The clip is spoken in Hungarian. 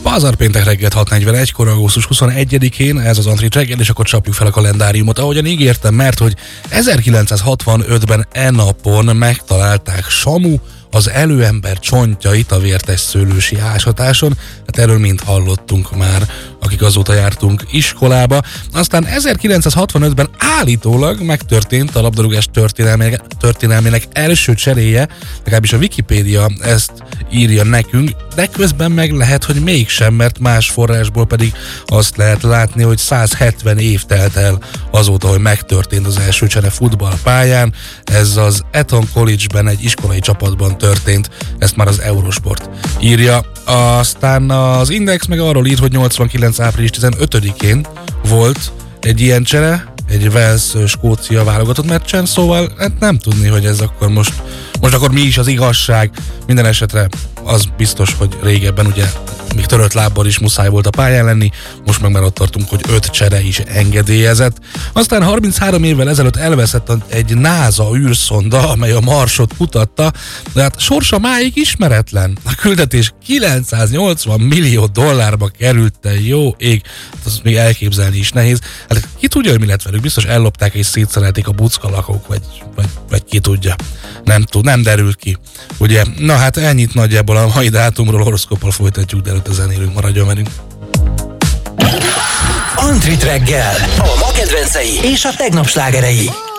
Pazarpéntek reggelt 6:41-kor, augusztus 21-én, ez az Antrit reggel, és akkor csapjuk fel a kalendáriumot, ahogyan ígértem, mert hogy 1965-ben napon megtalálták Samu az előember csontjait a vértes szőlősi ásatáson, hát erről mind hallottunk már, akik azóta jártunk iskolába. Aztán 1965-ben állítólag megtörtént a labdarúgás történelmének első cseréje, legalábbis a Wikipédia ezt írja nekünk, de közben meg lehet, hogy mégsem, mert más forrásból pedig azt lehet látni, hogy 170 év telt el azóta, hogy megtörtént az első csere futballpályán. Ez az Eton College-ben egy iskolai csapatban történt, ezt már az Eurosport írja. Aztán az Index meg arról ír, hogy 89. április 15-én volt egy ilyen csere, egy Wales-Skócia válogatott meccsen, szóval hát nem tudni, hogy ez akkor most akkor mi is az igazság. Minden esetre az biztos, hogy régebben ugye még törött lábbal is muszáj volt a pályán lenni, most meg már ott tartunk, hogy 5 csere is engedélyezett. Aztán 33 évvel ezelőtt elveszett egy NASA űrszonda, amely a Marsot kutatta, de hát sorsa máig ismeretlen. A küldetés 980 millió dollárba került, te jó ég, hát azt még elképzelni is nehéz. Hát ki tudja, hogy mi lett velük, biztos ellopták és szétszerelték a buckalakók, vagy ki tudja. Nem derült ki. Ugye, na hát ennyit nagyjából a mai dátumról, horoszkóppal folytatjuk, de előtte zenélünk, maradjon velünk. Antrit reggel, a ma kedvencei és a tegnap slágerei.